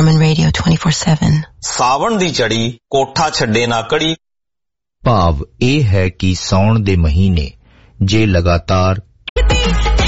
German radio 24/7. ਸਾਵਣ ਦੀ ਚੜੀ ਕੋਠਾ ਛੱਡੇ ਨਾ ਕੜੀ। ਭਾਵ ਇਹ ਹੈ ਕਿ ਸਾਉਣ ਦੇ ਮਹੀਨੇ ਜੇ ਲਗਾਤਾਰ